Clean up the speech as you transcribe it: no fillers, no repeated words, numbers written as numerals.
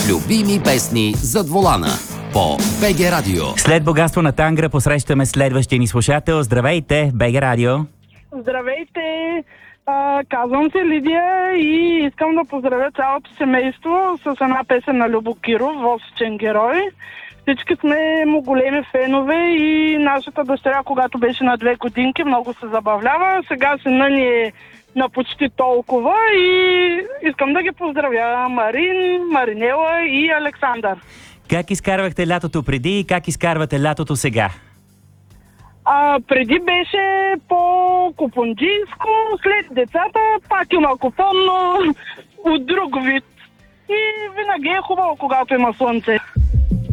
Любими песни зад волана по БГ Радио. След богатство на Тангра посрещаме следващия ни слушател. Здравейте, БГ Радио. Здравейте! Казвам се Лидия и искам да поздравя цялото семейство с една песен на Любо Киров, Восичен герой. Всички сме му големи фенове и нашата дъщеря, когато беше на 2 годинки, много се забавлява. Сега сина ни е на почти толкова и искам да ги поздравя Марин, Маринела и Александър. Как изкарвахте лятото преди и как изкарвате лятото сега? Преди беше по-купонджийско, след децата пак има купон, но от друг вид. И винаги е хубаво, когато има слънце.